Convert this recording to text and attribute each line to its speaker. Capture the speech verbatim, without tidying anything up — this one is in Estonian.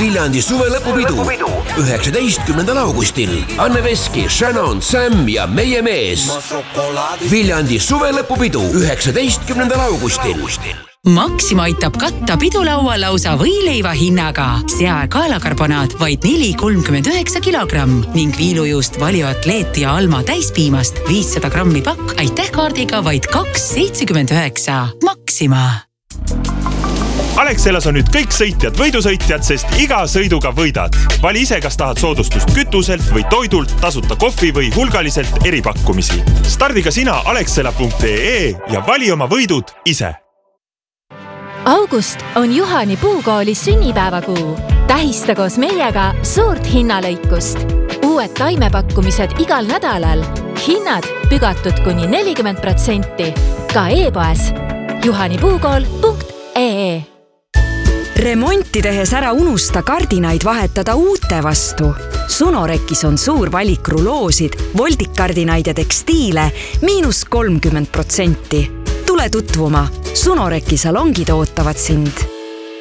Speaker 1: Viljandi suvelõpupidu üheksateistkümnendal augustil. Anne Veski, Shannon, Sam ja meie mees. Viljandi suvelõpupidu üheksateistkümnendal augustil.
Speaker 2: Maxima aitab katta pidulaua lausa võileiva hinnaga. Sea kaalakarbonaat vaid neli kolmkümmend üheksa kilogramm ning viilujuust Valio Atleet ja Alma täispiimast viissada grammi pakk aitäh kaardiga vaid kaks seitsekümmend üheksa. Maxima.
Speaker 3: Alexelas on nüüd kõik sõitjad võidusõitjad, sest iga sõiduga võidad. Vali ise, kas tahad soodustust kütuselt või toidult, tasuta kohvi või hulgaliselt eripakkumisi. Stardiga sina alexela punkt ee ja vali oma võidud ise.
Speaker 4: August on Juhani puukooli sünnipäevakuu. Tähista koos meiega suurt hinnalõikust. Uued taimepakkumised igal nädalal. Hinnad pügatud kuni nelikümmend protsenti. Ka e-poes juhani puukool punkt ee.
Speaker 5: Remonti tehes ära unusta kardinaid vahetada uute vastu. Sunorekis on suur valik ruloosid, voldikkardinaid ja tekstiile miinus kolmkümmend protsenti. Tule tutvuma. Sunoreki salongid ootavad sind.